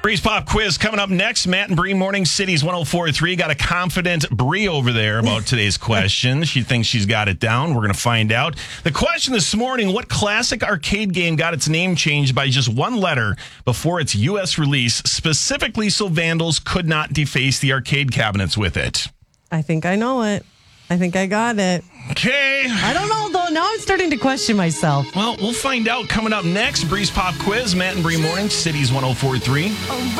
Bree's Pop Quiz coming up next. Matt and Bree, Morning Cities 104.3. Got a confident Bree over there about today's question. She thinks she's got it down. We're going to find out. The question this morning, what classic arcade game got its name changed by just one letter before its U.S. release, specifically so vandals could not deface the arcade cabinets with it? I think I know it. I think I got it. Okay. I don't know, though. Now I'm starting to question myself. Well, we'll find out coming up next. Bree's Pop Quiz, Matt and Bree Morning Cities 104.3.